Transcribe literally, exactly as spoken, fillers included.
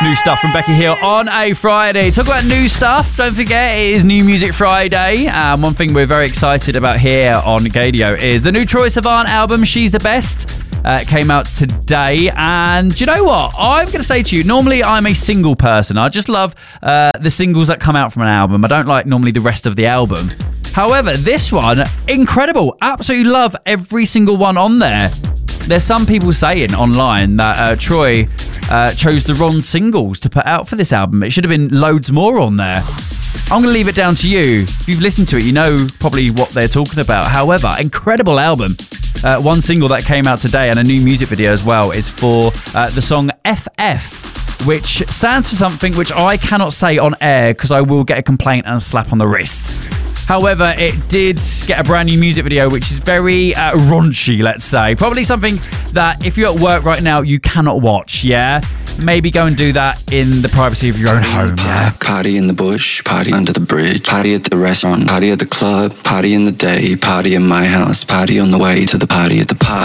New stuff from Becky Hill on a Friday. Talk about new stuff. Don't forget, it is New Music Friday. Um, one thing we're very excited about here on Gadio is the new Troye Sivan album, She's the Best. Uh, it came out today, and do you know what? I'm going to say to you, normally I'm a single person. I just love uh, the singles that come out from an album. I don't like normally the rest of the album. However, this one, incredible. Absolutely love every single one on there. There's some people saying online that uh, Troye uh, chose the wrong singles to put out for this album. It should have been loads more on there. I'm going to leave it down to you. If you've listened to it, you know probably what they're talking about. However, incredible album. Uh, one single that came out today and a new music video as well is for uh, the song F F, which stands for something which I cannot say on air because I will get a complaint and a slap on the wrist. However, it did get a brand new music video, which is very uh, raunchy, let's say. Probably something that if you're at work right now, you cannot watch, yeah? Maybe go and do that in the privacy of your own home, yeah? Party in the bush, party under the bridge, party at the restaurant, party at the club, party in the day, party in my house, party on the way to the party at the park.